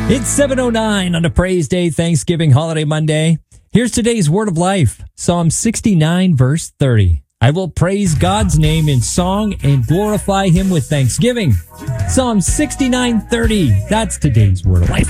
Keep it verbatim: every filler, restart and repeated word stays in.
It's seven oh nine on a Praise Day, Thanksgiving Holiday Monday. Here's today's Word of Life, Psalm sixty-nine, verse thirty. I will praise God's name in song and glorify him with thanksgiving. Psalm sixty-nine thirty. That's today's Word of Life.